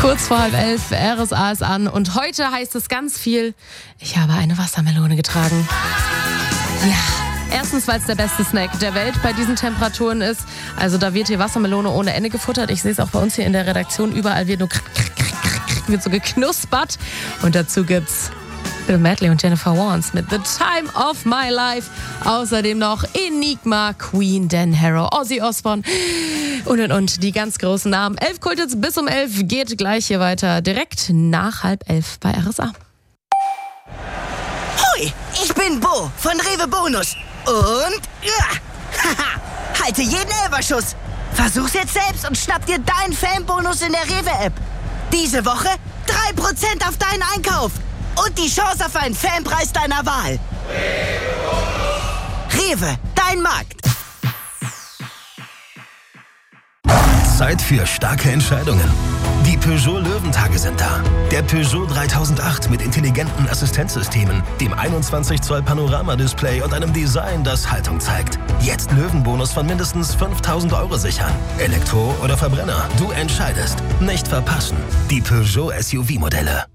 Kurz vor 10:30, RSA ist an und heute heißt es ganz viel, ich habe eine Wassermelone getragen. Ja, erstens, weil es der beste Snack der Welt bei diesen Temperaturen ist. Also da wird hier Wassermelone ohne Ende gefuttert. Ich sehe es auch bei uns hier in der Redaktion, überall wird nur wird so geknuspert. Und dazu gibt's Bill Medley und Jennifer Warnes mit The Time of My Life. Außerdem noch Enigma, Queen, Dan Harrow, Ozzy Osbourne und die ganz großen Namen. 11 Kultits bis um 11 geht gleich hier weiter. Direkt nach 10:30 bei RSA. Hoi, ich bin Bo von Rewe Bonus. Und halte jeden Elferschuss. Versuch's jetzt selbst und schnapp dir deinen Fanbonus in der Rewe-App. Diese Woche 3% auf deinen Einkauf. Und die Chance auf einen Fanpreis deiner Wahl. Rewe, dein Markt. Zeit für starke Entscheidungen. Die Peugeot Löwentage sind da. Der Peugeot 3008 mit intelligenten Assistenzsystemen, dem 21 Zoll Panoramadisplay und einem Design, das Haltung zeigt. Jetzt Löwenbonus von mindestens 5.000 € sichern. Elektro oder Verbrenner, du entscheidest. Nicht verpassen. Die Peugeot SUV-Modelle.